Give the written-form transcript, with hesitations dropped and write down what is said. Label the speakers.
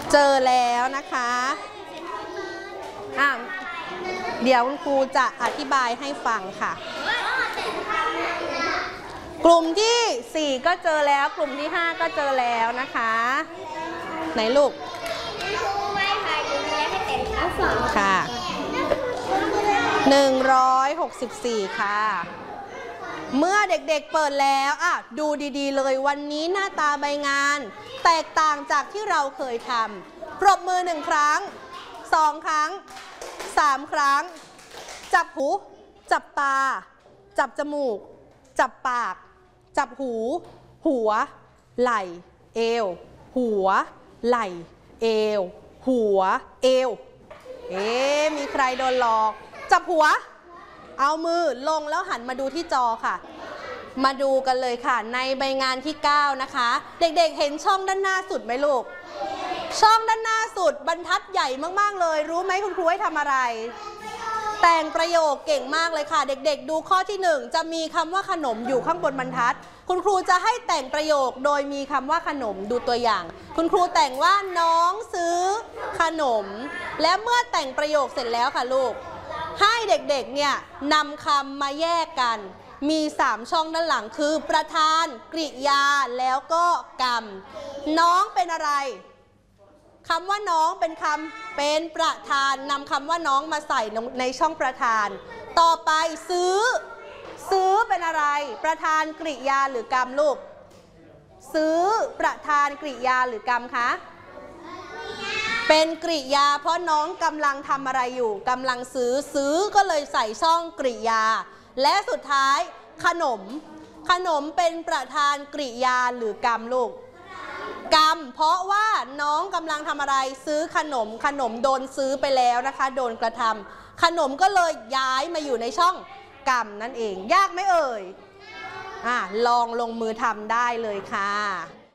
Speaker 1: เจอแล้วนะคะเดี๋ยวคุณครูจะอธิบายให้ฟังค่ะกลุ่มที่4ก็เจอแล้วกลุ่มที่5ก็เจอแล้วนะคะไหนลูกค่ะ164ค่ะเมื่อเด็กๆเปิดแล้วดูดีๆเลยวันนี้หน้าตาใบงานแตกต่างจากที่เราเคยทำปรบมือ1ครั้ง2ครั้ง3ครั้งจับหูจับตาจับจมูกจับปากจับหูหัวไหล่เอวหัวไหล่เอวหัวเอวมีใครโดนหลอกจับหัวเอามือลงแล้วหันมาดูที่จอค่ะมาดูกันเลยค่ะในใบงานที่9นะคะเด็กๆเห็นช่องด้านหน้าสุดไหมลูกช่องด้านหน้าสุดบรรทัดใหญ่มากๆเลยรู้ไหมคุณครูให้ทำอะไรแต่งประโยคเก่งมากเลยค่ะเด็กๆดูข้อที่1จะมีคำว่าขนมอยู่ข้างบนบรรทัดคุณครูจะให้แต่งประโยคโดยมีคำว่าขนมดูตัวอย่างคุณครูแต่งว่าน้องซื้อขนมและเมื่อแต่งประโยคเสร็จแล้วค่ะลูกให้เด็กๆเนี่ยนำคำมาแยกกันมี3ช่องด้านหลังคือประธานกริยาแล้วก็กรรมน้องเป็นอะไรคำว่าน้องเป็นเป็นประธานนำคำว่าน้องมาใส่ในช่องประธานต่อไปซื้อเป็นอะไรประธานกริยาหรือกรรมลูกซื้อประธานกริยาหรือกรรมคะเป็นกริยาเพราะน้องกำลังทำอะไรอยู่กำลังซื้อก็เลยใส่ช่องกริยาและสุดท้ายขนมเป็นประธานกริยาหรือกรรมลูกกรรมเพราะว่าน้องกำลังทำอะไรซื้อขนมโดนซื้อไปแล้วนะคะโดนกระทำขนมก็เลยย้ายมาอยู่ในช่องกรรมนั่นเองยากไหมเอ่ยลองลงมือทำได้เลยค่ะ